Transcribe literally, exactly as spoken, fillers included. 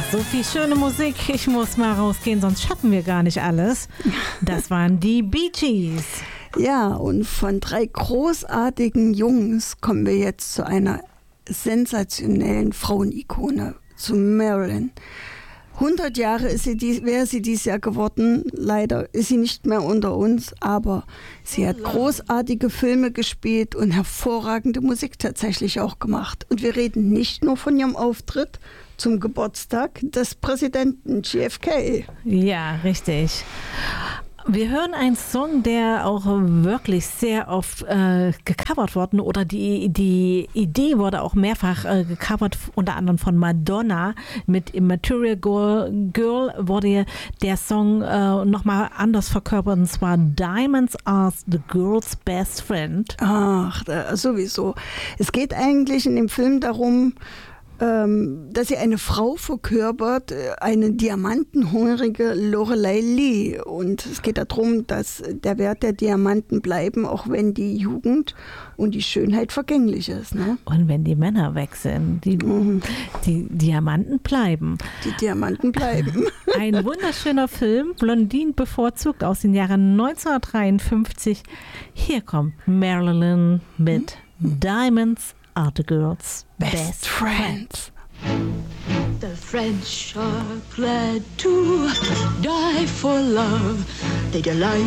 So viel schöne Musik. Ich muss mal rausgehen, sonst schaffen wir gar nicht alles. Das waren die Bee Gees. Ja, und von drei großartigen Jungs kommen wir jetzt zu einer sensationellen Frauenikone, zu Marilyn. hundert Jahre ist sie dies, wäre sie dieses Jahr geworden. Leider ist sie nicht mehr unter uns, aber sie hat großartige Filme gespielt und hervorragende Musik tatsächlich auch gemacht. Und wir reden nicht nur von ihrem Auftritt zum Geburtstag des Präsidenten J F K. Ja, richtig. Wir hören einen Song, der auch wirklich sehr oft äh, gecovert worden oder die, die Idee wurde auch mehrfach äh, gecovert, unter anderem von Madonna. Mit Immaterial Girl, Girl wurde der Song äh, nochmal anders verkörpert, und zwar Diamonds are the girl's best friend. Ach, da, sowieso. Es geht eigentlich in dem Film darum, Ähm, dass sie eine Frau verkörpert, eine diamantenhungrige Lorelei Lee. Und es geht darum, dass der Wert der Diamanten bleiben, auch wenn die Jugend und die Schönheit vergänglich ist. Ne? Und wenn die Männer weg sind, die, mhm. die Diamanten bleiben. Die Diamanten bleiben. Ein wunderschöner Film, Blondine bevorzugt, aus den Jahren neunzehnhundertdreiundfünfzig. Hier kommt Marilyn mit mhm. Diamonds are the girl's best, best friends. The French are glad to die for love. They delight